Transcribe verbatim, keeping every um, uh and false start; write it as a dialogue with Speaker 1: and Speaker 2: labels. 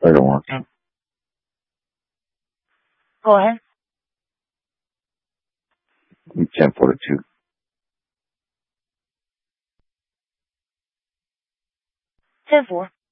Speaker 1: I don't want to.
Speaker 2: Go ahead.
Speaker 1: ten forty-two.
Speaker 2: ten four.